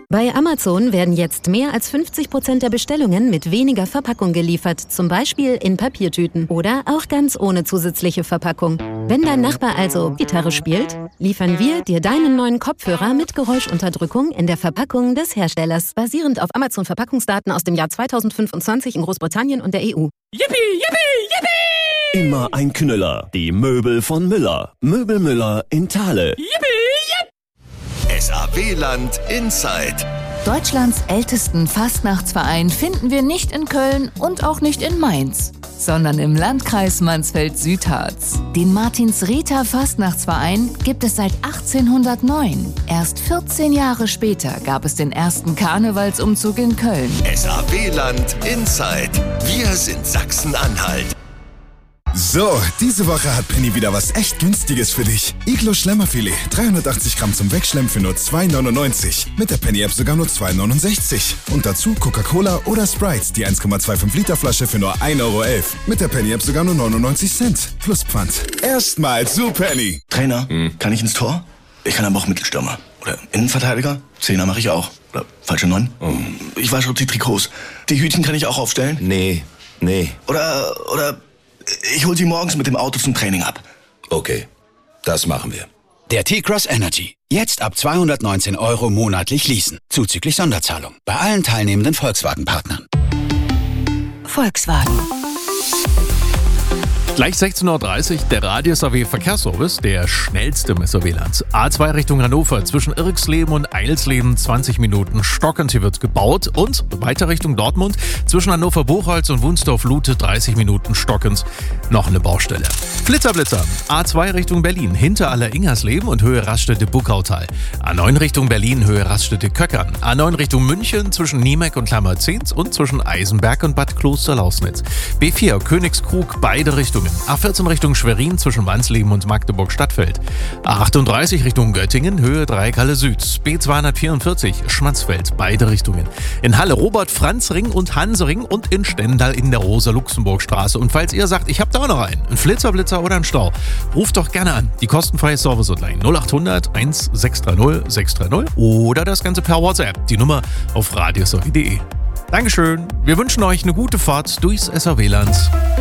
Bei Amazon werden jetzt mehr als 50% der Bestellungen mit weniger Verpackung geliefert, zum Beispiel in Papiertüten oder auch ganz ohne zusätzliche Verpackung. Wenn dein Nachbar also Gitarre spielt, liefern wir dir deinen neuen Kopfhörer mit Geräuschunterdrückung in der Verpackung des Herstellers, basierend auf Amazon-Verpackungsdaten aus dem Jahr 2025 in Großbritannien und der EU. Yippie, yippie, yippie! Immer ein Knüller. Die Möbel von Müller. Möbel Müller in Thale. Yippie, yippie! SAW-Land Inside. Deutschlands ältesten Fastnachtsverein finden wir nicht in Köln und auch nicht in Mainz, sondern im Landkreis Mansfeld-Südharz. Den Martins-Rita Fastnachtsverein gibt es seit 1809. Erst 14 Jahre später gab es den ersten Karnevalsumzug in Köln. SAW-Land Inside. Wir sind Sachsen-Anhalt. So, diese Woche hat Penny wieder was echt Günstiges für dich. Iglo Schlemmerfilet, 380 Gramm zum Wegschlemmen für nur 2,99. Mit der Penny-App sogar nur 2,69. Und dazu Coca-Cola oder Sprite, die 1,25 Liter Flasche für nur 1,11 Euro. Mit der Penny-App sogar nur 99 Cent. Plus Pfand. Erstmal zu Penny. Trainer, kann ich ins Tor? Ich kann aber auch Mittelstürmer. Oder Innenverteidiger? Zehner mache ich auch. Oder falsche 9? Ich wasche die Trikots. Die Hütchen kann ich auch aufstellen? Nee. Oder ich hol sie morgens mit dem Auto zum Training ab. Okay, das machen wir. Der T-Cross Energy. Jetzt ab 219 € monatlich leasen. Zuzüglich Sonderzahlung. Bei allen teilnehmenden Volkswagen-Partnern. Volkswagen. Gleich 16:30 Uhr, der Radio-SAW-Verkehrsservice, der schnellste im SAW-Land. A2 Richtung Hannover, zwischen Irxleben und Eilsleben 20 Minuten stockend, hier wird gebaut. Und weiter Richtung Dortmund, zwischen Hannover-Buchholz und Wunsdorf-Lute 30 Minuten stockend, noch eine Baustelle. Flitterblitzer, A2 Richtung Berlin, hinter Aller-Ingersleben und Höhe Raststätte-Buckautal. A9 Richtung Berlin, Höhe Raststätte-Köckern. A9 Richtung München, zwischen Niemeck und Klammerzehns und zwischen Eisenberg und Bad Klosterlausnitz. B4 Königskrug, beide Richtungen. A14 Richtung Schwerin zwischen Wansleben und Magdeburg-Stadtfeld. A38 Richtung Göttingen, Höhe Dreieckhalle Süd. B244 Schmatzfeld, beide Richtungen. In Halle Robert-Franz-Ring und Hansering und in Stendal in der Rosa-Luxemburg-Straße. Und falls ihr sagt, ich hab da auch noch einen Flitzer-Blitzer oder einen Stau, ruft doch gerne an. Die kostenfreie Service-Hotline 0800 1630 630 oder das Ganze per WhatsApp. Die Nummer auf radiosowie.de. Dankeschön. Wir wünschen euch eine gute Fahrt durchs SAW-Land.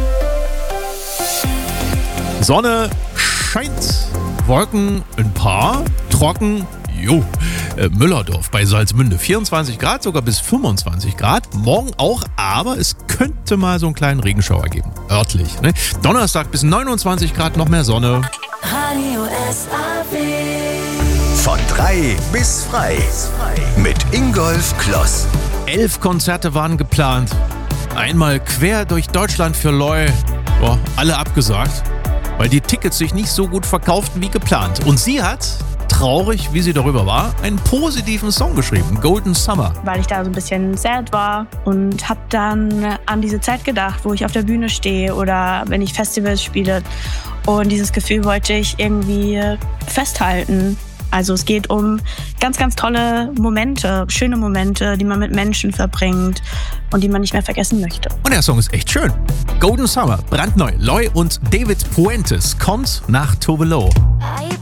Sonne scheint, Wolken ein paar, trocken, Müllerdorf bei Salzmünde 24 Grad, sogar bis 25 Grad. Morgen auch, aber es könnte mal so einen kleinen Regenschauer geben, örtlich. Ne? Donnerstag bis 29 Grad, noch mehr Sonne. Radio SAW. Von 3 bis frei. Mit Ingolf Kloss. 11 Konzerte waren geplant. Einmal quer durch Deutschland für Loi. Alle abgesagt, weil die Tickets sich nicht so gut verkauften wie geplant. Und sie hat, traurig wie sie darüber war, einen positiven Song geschrieben, Golden Summer. Weil ich da so ein bisschen sad war und habe dann an diese Zeit gedacht, wo ich auf der Bühne stehe oder wenn ich Festivals spiele. Und dieses Gefühl wollte ich irgendwie festhalten. Also es geht um ganz, ganz tolle Momente, schöne Momente, die man mit Menschen verbringt und die man nicht mehr vergessen möchte. Und der Song ist echt schön. Golden Summer, brandneu. Loi und David Puentes kommt nach Tovelo.